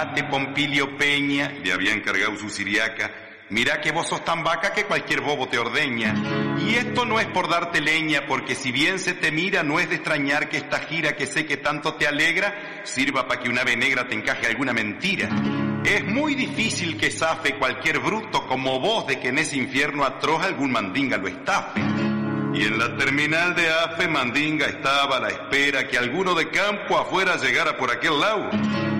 Mate Pompilio Peña, le había encargado su siriaca. Mira que vos sos tan vaca que cualquier bobo te ordeña. Y esto no es por darte leña, porque si bien se te mira, no es de extrañar que esta gira que sé que tanto te alegra, sirva para que una ave negra te encaje alguna mentira. Es muy difícil que zafe cualquier bruto como vos de que en ese infierno atroz algún mandinga lo estafe. Y en la terminal de AFE Mandinga estaba a la espera que alguno de campo afuera llegara por aquel lado.